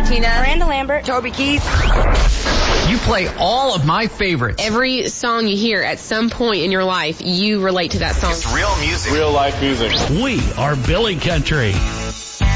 Martina, Miranda Lambert, Toby Keith. You play all of my favorites. Every song you hear at some point in your life, you relate to that song. It's real music. Real life music. We are Billy Country.